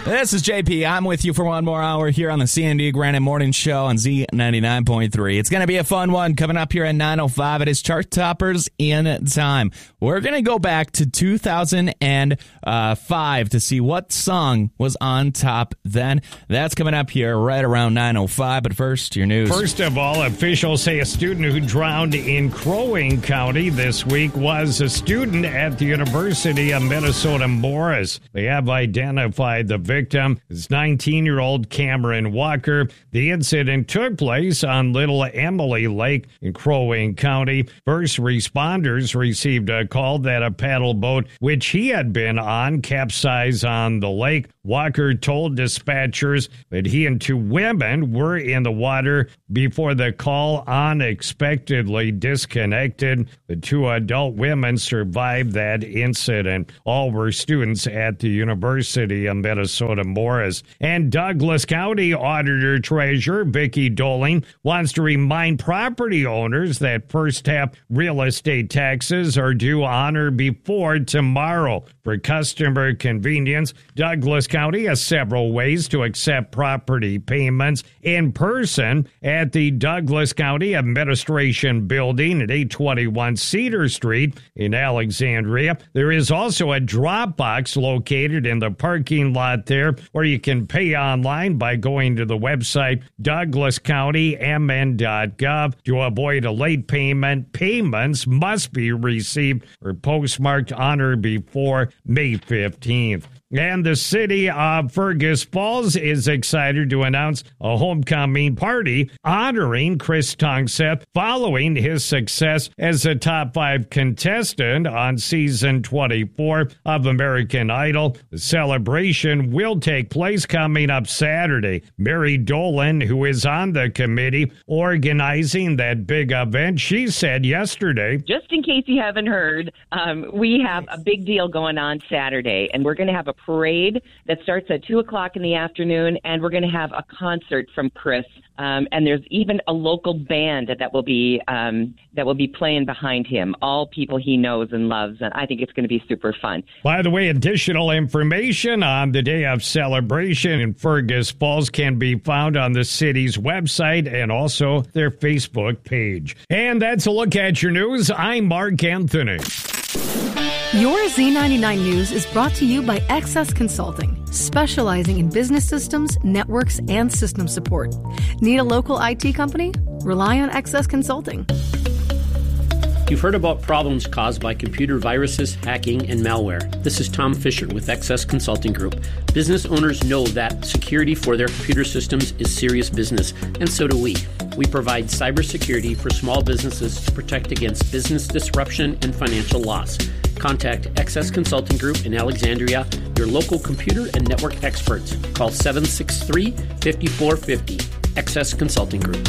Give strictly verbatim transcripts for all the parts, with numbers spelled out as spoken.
This is J P. I'm with you for one more hour here on the C and D Granite Morning Show on Z ninety-nine point three. It's going to be a fun one coming up here at nine oh five. It is Chart Toppers in Time. We're going to go back to two thousand five to see what song was on top then. That's coming up here right around nine oh five. But first, your news. First of all, officials say a student who drowned in Crow Wing County this week was a student at the University of Minnesota Morris. They have identified the victim as nineteen-year-old Cameron Walker. The incident took place on Little Emily Lake in Crow Wing County. First responders received a call that a paddle boat, which he had been on, capsized on the lake. Walker told dispatchers that he and two women were in the water before the call unexpectedly disconnected. The two adult women survived that incident. All were students at the University of Minnesota Morris. And Douglas County Auditor Treasurer Vicki Doling wants to remind property owners that first half real estate taxes are due on or before tomorrow. For customer convenience, Douglas County has several ways to accept property payments in person at the Douglas County Administration Building at eight twenty-one Cedar Street in Alexandria. There is also a drop box located in the parking lot there, or you can pay online by going to the website douglas county m n dot gov. To avoid a late payment, payments must be received or postmarked on or before May fifteenth. And the city of Fergus Falls is excited to announce a homecoming party honoring Chris Tungseth following his success as a top five contestant on season twenty-four of American Idol. The celebration will take place coming up Saturday. Mary Dolan, who is on the committee organizing that big event, she said yesterday, just in case you haven't heard, um, we have a big deal going on Saturday, and we're going to have a parade that starts at two o'clock in the afternoon, and we're going to have a concert from Chris. Um, and there's even a local band that will be um, that will be playing behind him, all people he knows and loves, and I think it's going to be super fun. By the way, additional information on the day of celebration in Fergus Falls can be found on the city's website and also their Facebook page. And that's a look at your news. I'm Mark Anthony. Your Z ninety-nine News is brought to you by X S Consulting, specializing in business systems, networks, and system support. Need a local I T company? Rely on X S Consulting. You've heard about problems caused by computer viruses, hacking, and malware. This is Tom Fisher with X S Consulting Group. Business owners know that security for their computer systems is serious business, and so do we. We provide cybersecurity for small businesses to protect against business disruption and financial loss. Contact X S Consulting Group in Alexandria, your local computer and network experts. Call seven six three, five four five zero. X S Consulting Group.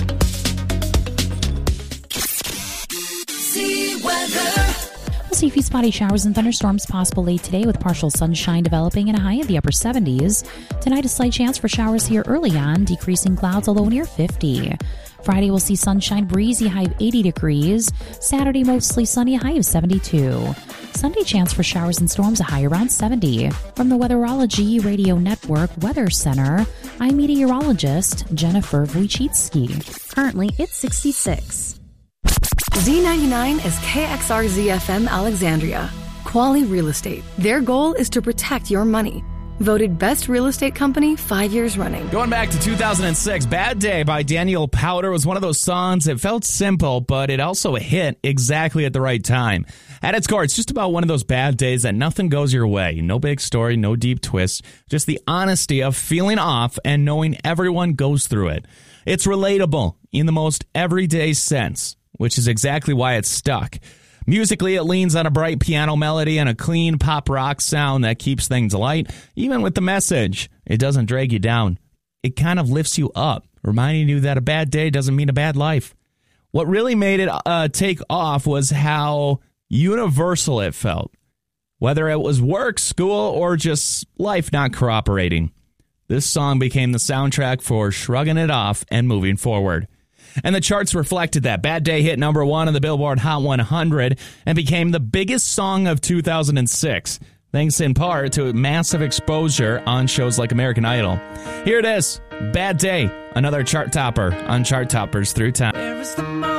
See weather. We'll see a few spotty showers and thunderstorms possible late today with partial sunshine developing and a high in the upper seventies. Tonight, a slight chance for showers here early on, decreasing clouds, a low near fifty. Friday, we'll see sunshine, breezy, high of eighty degrees. Saturday, mostly sunny, a high of seventy-two. Sunday, chance for showers and storms, a high around seventy. From the Weatherology Radio Network Weather Center, I'm meteorologist Jennifer Wojcicki. Currently, it's sixty-six. Z ninety-nine is K X R Z F M Alexandria. Quality Real Estate. Their goal is to protect your money. Voted best real estate company five years running. Going back to two thousand six, Bad Day by Daniel Powter was one of those songs that felt simple, but it also hit exactly at the right time. At its core, it's just about one of those bad days that nothing goes your way. No big story, no deep twist, just the honesty of feeling off and knowing everyone goes through it. It's relatable in the most everyday sense, which is exactly why it's stuck. Musically, it leans on a bright piano melody and a clean pop rock sound that keeps things light. Even with the message, it doesn't drag you down. It kind of lifts you up, reminding you that a bad day doesn't mean a bad life. What really made it uh, take off was how universal it felt, whether it was work, school, or just life not cooperating. This song became the soundtrack for shrugging it off and moving forward. And the charts reflected that. Bad Day hit number one on the Billboard Hot one hundred and became the biggest song of two thousand six. thanks in part to massive exposure on shows like American Idol. Here it is, Bad Day, another chart topper on Chart Toppers Through Time.